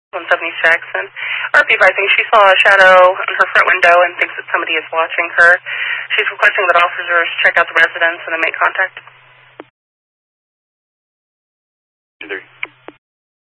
170 Jackson. RP advising she saw a shadow in her front window and thinks that somebody is watching her. She's requesting that officers check out the residence and then make contact.